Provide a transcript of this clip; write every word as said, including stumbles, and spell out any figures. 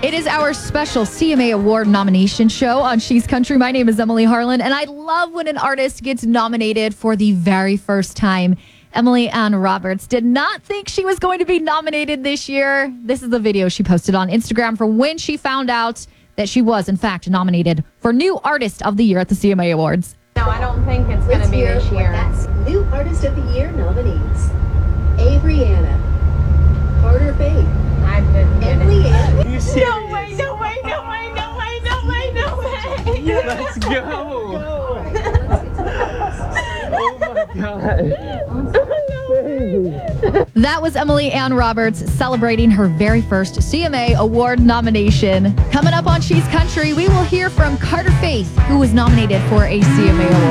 It is our special C M A Award nomination show on She's Country. My name is Emily Harlan, and I love when an artist gets nominated for the very first time. Emily Ann Roberts did not think she was going to be nominated this year. This is the video she posted on Instagram for when she found out that she was, in fact, nominated for New Artist of the Year at the C M A Awards. No, I don't think it's going to be this year. That's New Artist of the Year nominees. Abriana, Carter Faith, I've been Emily Ann. Are you serious? No way, no way, no way, no way, no way, no way. Yeah, let's go. All right, let's get to the Oh my God. That was Emily Ann Roberts celebrating her very first C M A Award nomination. Coming up on She's Country, we will hear from Carter Faith, who was nominated for a C M A Award.